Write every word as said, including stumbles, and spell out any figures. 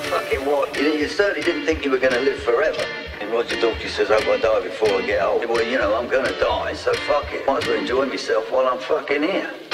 fucking what? You, you certainly didn't think you were going to live forever. And Roger Daltrey says, I've got to die before I get old. Well, you know, I'm going to die, so fuck it. Might as well enjoy myself while I'm fucking here.